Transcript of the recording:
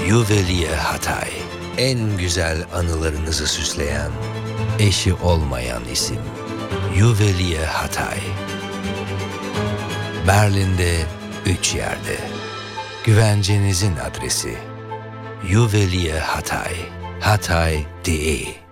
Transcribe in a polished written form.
Juwelier Hatay. En güzel anılarınızı süsleyen, eşi olmayan isim. Juwelier Hatay. Berlin'de 3 yerde. Güvencenizin adresi. Juwelier Hatay. Hatay.de